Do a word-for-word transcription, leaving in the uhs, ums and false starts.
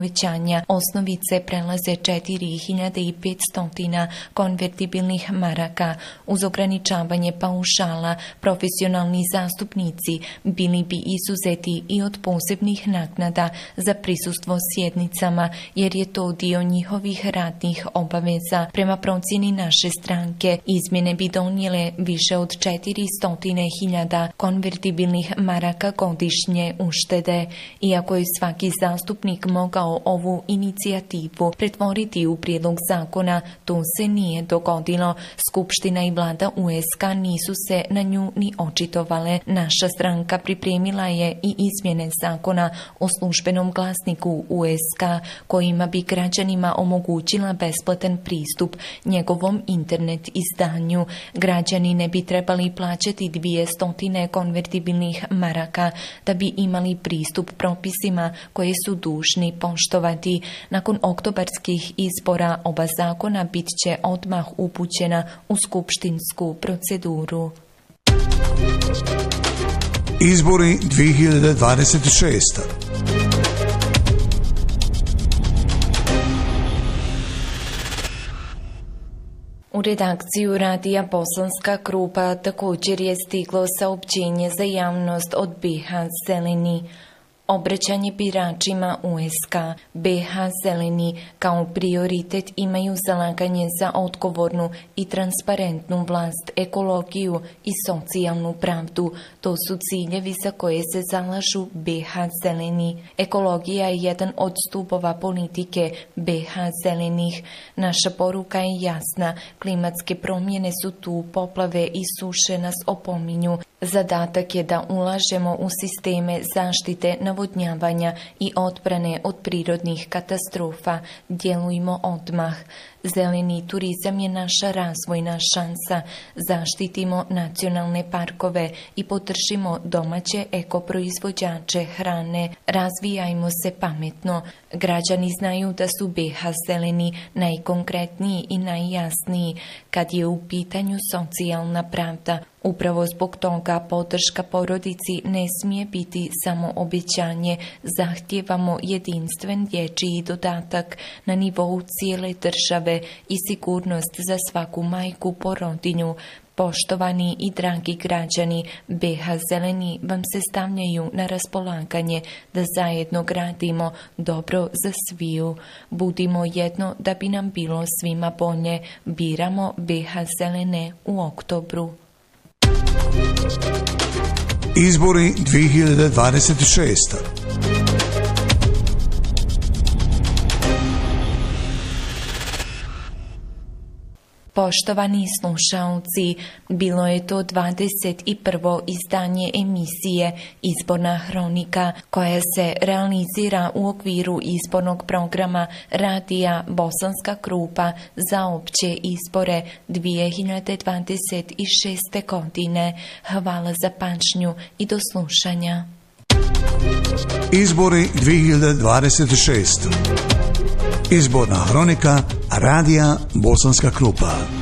Povećanja osnovice prelaze četiri hiljade petsto konvertibilnih maraka. Uz ograničavanje paušala, profesionalni zastupnici bili bi izuzeti i od posebnih naknada za prisustvo sjednicama, jer je to dio njihovih radnih obaveza. Prema procjeni naše stranke, izmjene bi donijele više od četiristo hiljada konvertibilnih maraka godišnje uštede. Iako je svaki zastupnik mogao ovu inicijativu pretvoriti u prijedlog zakona, to se nije dogodilo. Skupština i vlada U S K nisu se na nju ni očitovale. Naša stranka pripremila je i izmjene zakona o službenom glasniku U S K, kojima bi građanima omogućila besplatan pristup njegovom internet izdanju. Građani ne bi trebali plaćati dvjesto konvertibilnih maraka da bi imali pristup propisima koje su dužni poštovati. Nakon oktobarskih izbora oba zakona bit će odmah upućena u skupštinsku proceduru. Izbori dvije hiljade dvadeset šeste. U redakciju radija Bosanska Krupa također je stiglo saopćenje za javnost od B H Zeleni. Obraćanje biračima U S K. B H Zeleni kao prioritet imaju zalaganje za odgovornu i transparentnu vlast, ekologiju i socijalnu pravdu. To su ciljevi za koje se zalažu B H Zeleni. Ekologija je jedan od stupova politike B H Zelenih. Naša poruka je jasna. Klimatske promjene su tu, poplave i suše nas opominju. Zadatak je da ulažemo u sisteme zaštite, navodnjavanja i odbrane od prirodnih katastrofa. Djelujmo odmah. Zeleni turizam je naša razvojna šansa. Zaštitimo nacionalne parkove i podržimo domaće ekoproizvođače hrane. Razvijajmo se pametno. Građani znaju da su B H Zeleni najkonkretniji i najjasniji kad je u pitanju socijalna pravda. Upravo zbog toga podrška porodici ne smije biti samo obećanje. Zahtijevamo jedinstven dječji dodatak na nivou cijele države i sigurnost za svaku majku porodilju. Poštovani i dragi građani, B H Zeleni vam se stavljaju na raspolaganje da zajedno gradimo dobro za sviju. Budimo jedno da bi nam bilo svima bolje. Biramo B H Zelene u oktobru. Izbori dvije hiljade dvadeset šeste. Poštovani slušalci, bilo je to dvadeset prvo izdanje emisije Izborna hronika koja se realizira u okviru izbornog programa radija Bosanska Krupa za opće izbore dvije hiljade dvadeset šeste. godine. Hvala za pažnju i do slušanja. Izbori dvije hiljade dvadeset šeste. Izborna hronika radija Bosanska Krupa.